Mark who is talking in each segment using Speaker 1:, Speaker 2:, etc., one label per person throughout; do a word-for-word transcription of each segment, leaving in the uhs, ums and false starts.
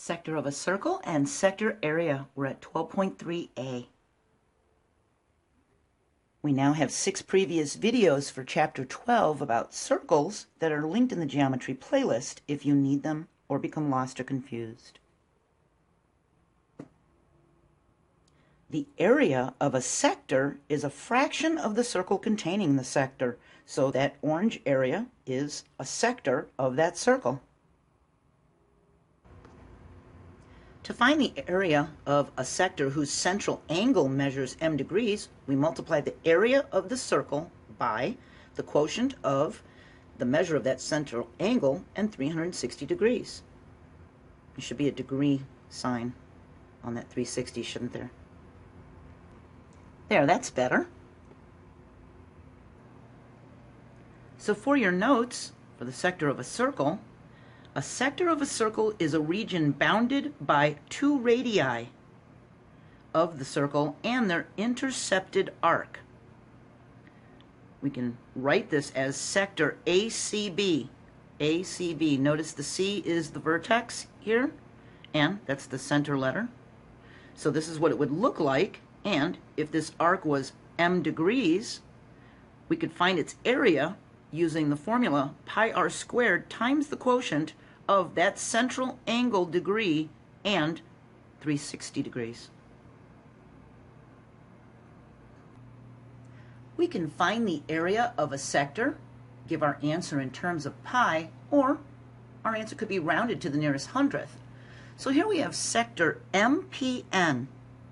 Speaker 1: Sector of a circle and sector area. We're at twelve point three A. We now have six previous videos for chapter twelve about circles that are linked in the geometry playlist if you need them or become lost or confused. The area of a sector is a fraction of the circle containing the sector, so that orange area is a sector of that circle. To find the area of a sector whose central angle measures m degrees, we multiply the area of the circle by the quotient of the measure of that central angle and three hundred sixty degrees. There should be a degree sign on that three hundred sixty, shouldn't there? There, that's better. So for your notes, for the sector of a circle, a sector of a circle is a region bounded by two radii of the circle and their intercepted arc. We can write this as sector A C B. A C B. Notice the C is the vertex here, and that's the center letter. So this is what it would look like, and if this arc was m degrees, we could find its area using the formula pi r squared times the quotient of that central angle degree and three hundred sixty degrees. We can find the area of a sector, give our answer in terms of pi, or our answer could be rounded to the nearest hundredth. So here we have sector M P N,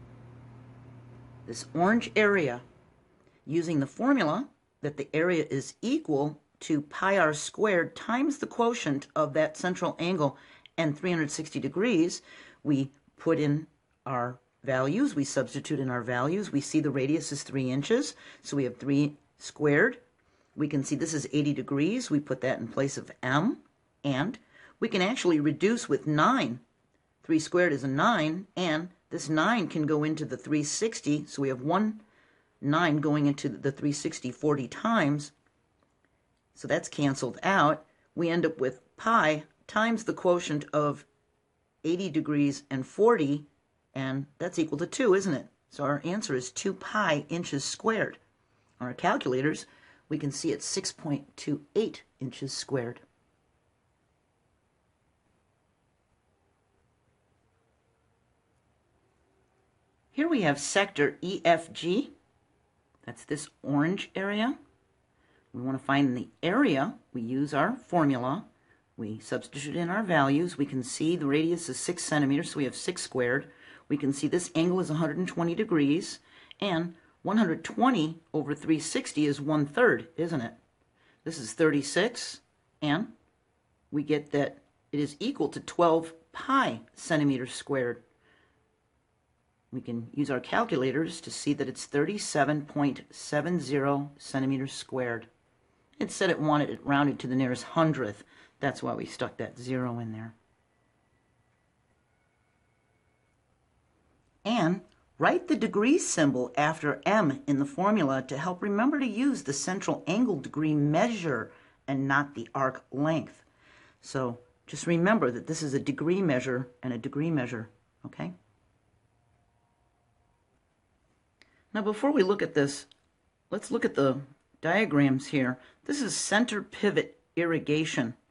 Speaker 1: this orange area, using the formula that the area is equal to pi r squared times the quotient of that central angle and three hundred sixty degrees. We put in our values, we substitute in our values. We see the radius is three inches, so we have three squared. We can see this is eighty degrees. We put that in place of m, and we can actually reduce with nine. three squared is a nine, and this nine can go into the three hundred sixty, so we have one nine going into the three hundred sixty forty times. So that's canceled out. We end up with pi times the quotient of eighty degrees and forty, and that's equal to two, isn't it? So our answer is two pi inches squared. On our calculators, we can see it's six point two eight inches squared. Here we have sector E F G. That's this orange area. We want to find the area. We use our formula. We substitute in our values. We can see the radius is six centimeters, so we have six squared. We can see this angle is one hundred twenty degrees, and one hundred twenty over three hundred sixty is one third, isn't it? This is thirty-six, and we get that it is equal to twelve pi centimeters squared. We can use our calculators to see that it's thirty-seven point seven zero centimeters squared. It said it wanted it rounded to the nearest hundredth. That's why we stuck that zero in there. And write the degree symbol after m in the formula to help remember to use the central angle degree measure and not the arc length. So just remember that this is a degree measure and a degree measure, okay? Now before we look at this, let's look at the diagrams here. This is center pivot irrigation.